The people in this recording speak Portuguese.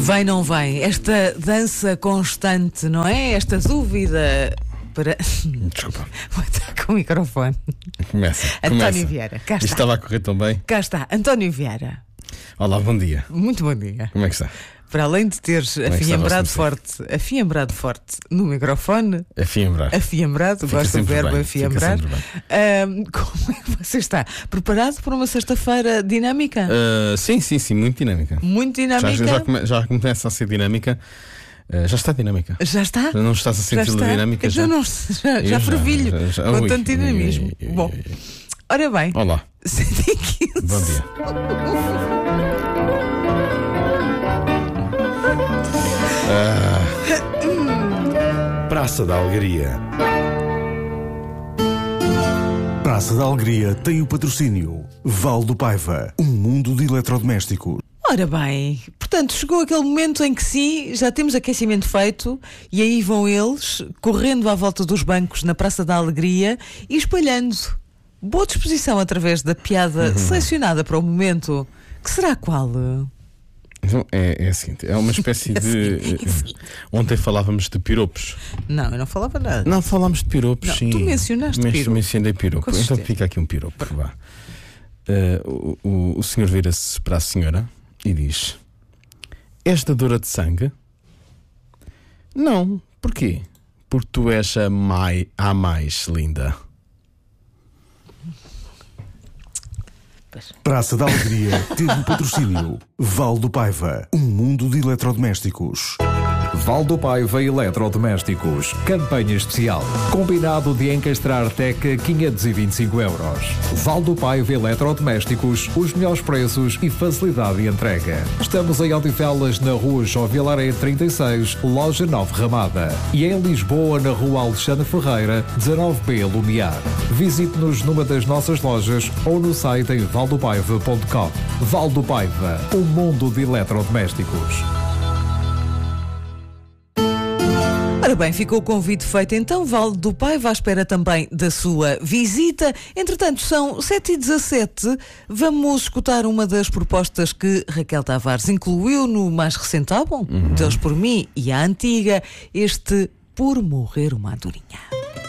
Vem, não vem? Esta dança constante, não é? Esta dúvida. Desculpa. Vou estar com o microfone. Começa. António Vieira, cá Isto está. estava a correr tão bem. Cá está, António Vieira. Olá, bom dia. Muito bom dia. Como é que está? Para além de teres afiembrado forte no microfone, afiembrado, gosto do verbo afiembrar. Como é que você está? Preparado para uma sexta-feira dinâmica? Sim, muito dinâmica. Muito dinâmica? Já começa a ser dinâmica. Já está dinâmica. Já está? Não estás a sentir dinâmica? Então já fervilho com tanto dinamismo. Bom, ora bem. Olá. 115. Bom dia. Praça da Alegria. Praça da Alegria tem o patrocínio Val do Paiva, um mundo de eletrodomésticos. Ora bem, portanto, chegou aquele momento em que sim, já temos aquecimento feito e aí vão eles, correndo à volta dos bancos na Praça da Alegria e espalhando boa disposição através da piada selecionada para o momento. Que será qual? Então, é assim, é uma espécie de... Ontem falávamos de piropos. Não, eu não falava nada. Não, falámos de piropos, não, sim. Tu mencionaste piropo. Mencionei piropo. Então fica aqui um piropo. Vá. O senhor vira-se para a senhora e diz: és dadora de sangue? Não. Porquê? Porque tu és a mais linda. Praça da Alegria teve o patrocínio Val do Paiva, um mundo de eletrodomésticos. Val do Paiva Eletrodomésticos. Campanha especial. Combinado de encastrar Teca 525 €. Val do Paiva Eletrodomésticos. Os melhores preços e facilidade de entrega. Estamos em Odivelas, na rua João Vilaré 36, loja 9 Ramada. E em Lisboa, na rua Alexandre Ferreira, 19B Lumiar. Visite-nos numa das nossas lojas ou no site em valdopaiva.com. Val do Paiva, um mundo de eletrodomésticos. Ora bem, ficou o convite feito então. Val do Paiva à espera também da sua visita. Entretanto, são 7h17. Vamos escutar uma das propostas que Raquel Tavares incluiu no mais recente álbum, Deus por Mim e a Antiga, este Por Morrer uma Andorinha.